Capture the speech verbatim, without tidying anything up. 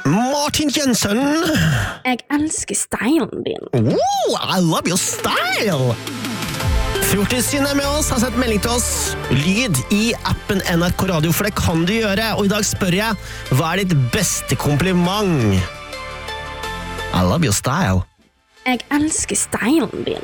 Martin Jensen. Jeg elsker stylen din. Oh, I love your style. Fjortissynet med oss har sett melding til oss. Lyd i appen N R K Radio, for det kan du gjøre. Og i dag spør jeg, hva er ditt beste kompliment? I love your style. Jeg elsker stylen din.